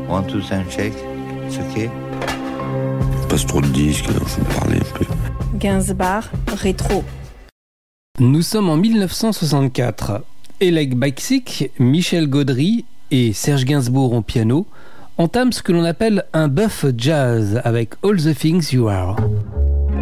One, two, sound check. It's okay. Passe trop de disques, alors je vais parler un peu. Gainsbourg, rétro. Nous sommes en 1964. Oleg Baksik, Michel Gaudry et Serge Gainsbourg au piano entament ce que l'on appelle un buff jazz avec All the Things You Are.